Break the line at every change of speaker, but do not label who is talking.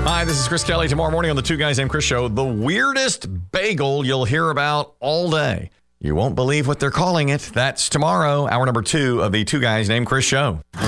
Hi, this is Chris Kelly. Tomorrow morning on the Two Guys Named Chris show, the weirdest bagel you'll hear about all day. You won't believe what they're calling it. That's tomorrow, hour number 2 of the Two Guys Named Chris show.